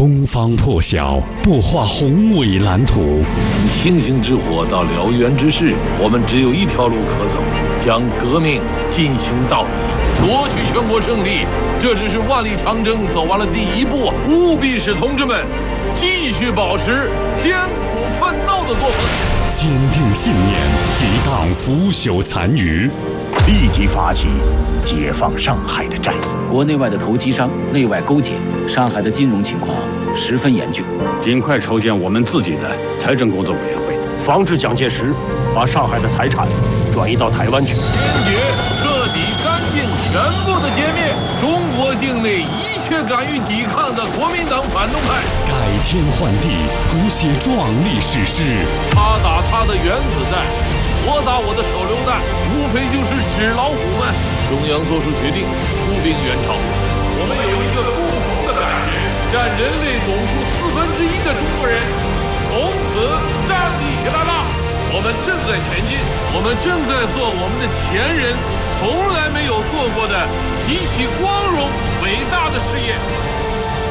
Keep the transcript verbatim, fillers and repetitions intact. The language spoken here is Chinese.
东方破晓，擘画宏伟蓝图。 从星星之火到燎原之势，我们只有一条路可走，将革命进行到底，夺取全国胜利。这只是万里长征走完了第一步，务必使同志们继续保持艰苦奋斗的作风， 坚定信念，抵挡腐朽残余， 立即发起解放上海的战役。 国内外的投机商内外勾结，上海的金融情况十分严峻。 尽快筹建我们自己的财政工作委员会， 防止蒋介石把上海的财产转移到台湾去。 坚决、彻底、干净、全部的歼灭中国境内一切敢于抵抗的国民党反动派， 改天换地，谱写壮丽史诗。 他打他的原子弹，我打我的手榴弹，无非就是纸老虎们。中央做出决定，出兵援朝。我们有一个共同的感觉，占人类总数四分之一的中国人从此站立起来了。我们正在前进，我们正在做我们的前人从来没有做过的极其光荣伟大的事业。